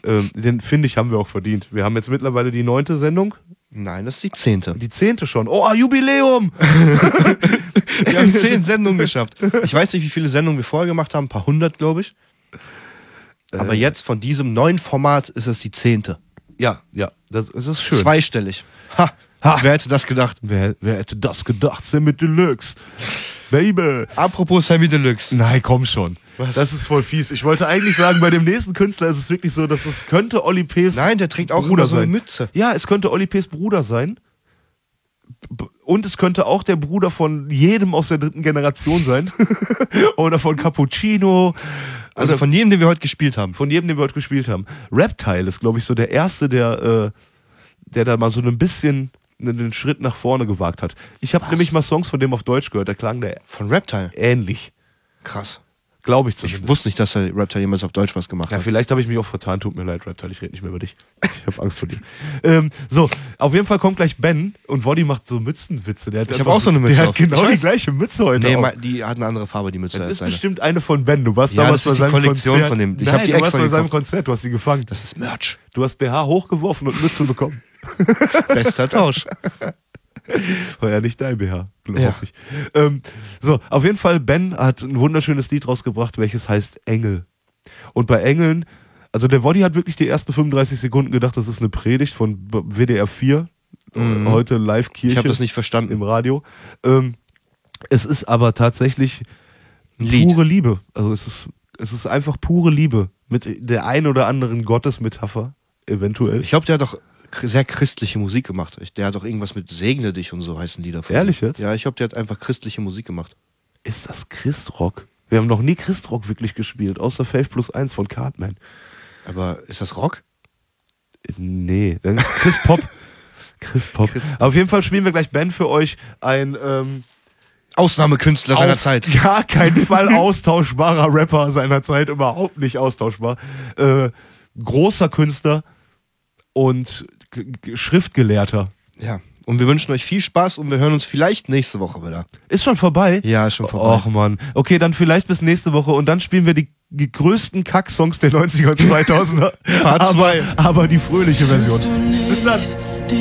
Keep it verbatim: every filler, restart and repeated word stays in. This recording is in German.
Ähm, den, finde ich, haben wir auch verdient. Wir haben jetzt mittlerweile die neunte Sendung. Nein, das ist die zehnte. Die zehnte schon. Oh, Jubiläum! Wir haben zehn Sendungen geschafft. Ich weiß nicht, wie viele Sendungen wir vorher gemacht haben. Ein paar hundert, glaube ich. Aber äh. jetzt von diesem neuen Format ist es die zehnte. Ja, ja, das, das ist schön. Zweistellig. Ha, ha. Wer hätte das gedacht? Wer, wer hätte das gedacht? Sammy Deluxe. Baby. Apropos Sammy Deluxe. Nein, komm schon. Was? Das ist voll fies. Ich wollte eigentlich sagen, bei dem nächsten Künstler ist es wirklich so, dass es könnte Olli P.'s Nein, der trägt auch Bruder immer so eine sein. Mütze. Ja, es könnte Olli P.'s Bruder sein. Und es könnte auch der Bruder von jedem aus der dritten Generation sein. Oder von Cappuccino. Also von jedem, den wir heute gespielt haben. Von jedem, den wir heute gespielt haben. Reptile ist, glaube ich, so der Erste, der, äh, der da mal so ein bisschen einen Schritt nach vorne gewagt hat. Ich habe nämlich mal Songs von dem auf Deutsch gehört, da klang der von Reptile ähnlich. Krass. Glaube ich zumindest. Ich wusste nicht, dass der Reptile jemals auf Deutsch was gemacht ja, hat. Vielleicht habe ich mich auch vertan, tut mir leid, Reptile, ich rede nicht mehr über dich. Ich habe Angst vor dir. ähm, so, auf jeden Fall kommt gleich Ben und Woddy macht so Mützenwitze. Der hat ich habe auch so eine Mütze Der auf. hat genau die gleiche Mütze heute Nee, auf. Die hat eine andere Farbe, die Mütze. Das ist seine. bestimmt eine von Ben. Du warst ja, damals das ist bei die seinem Kollektion Konzert. von dem. Ich Nein, habe die du extra warst bei seinem gekauft. Konzert, du hast die gefangen. Das ist Merch. Du hast B H hochgeworfen und Mütze bekommen. Bester Tausch. War ja nicht dein B H, glaube ja. ich. Ähm, so, auf jeden Fall, Ben hat ein wunderschönes Lied rausgebracht, welches heißt Engel. Und bei Engeln, also der Woddy hat wirklich die ersten fünfunddreißig Sekunden gedacht, das ist eine Predigt von W D R vier, mhm. heute Live-Kirche. Ich habe das nicht verstanden. Im Radio. Ähm, es ist aber tatsächlich Lied. Pure Liebe. Also es ist, es ist einfach pure Liebe mit der ein oder anderen Gottesmetapher, eventuell. Ich glaube, der hat doch sehr christliche Musik gemacht. Der hat doch irgendwas mit Segne dich und so heißen Lieder. Ehrlich jetzt? Ja, ich glaube, der hat einfach christliche Musik gemacht. Ist das Christrock? Wir haben noch nie Christrock wirklich gespielt, außer Faith plus eins von Cartman. Aber ist das Rock? Nee, dann ist Chris Pop. Chris Pop. Chris. Auf jeden Fall spielen wir gleich Ben für euch. Ein ähm, Ausnahmekünstler seiner Zeit. Gar keinen Fall austauschbarer Rapper seiner Zeit, überhaupt nicht austauschbar. Äh, großer Künstler und G- G- Schriftgelehrter. Ja. Und wir wünschen euch viel Spaß und wir hören uns vielleicht nächste Woche wieder. Ist schon vorbei? Ja, ist schon vorbei. Och Mann. Okay, dann vielleicht bis nächste Woche und dann spielen wir die, die größten Kack-Songs der neunziger und zweitausender. Part zwei. Aber, aber die fröhliche Version. Bis dann.